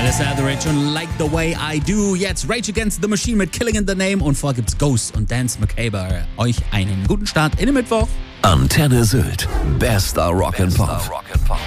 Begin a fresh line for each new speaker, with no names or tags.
Melissa Etheridge und Like the Way I Do. Jetzt Rage Against the Machine mit Killing in the Name und vorher gibt's Ghost und Dance Macabre. Euch einen guten Start in den Mittwoch.
Antenne Sylt. Bester Rock'n'Pop.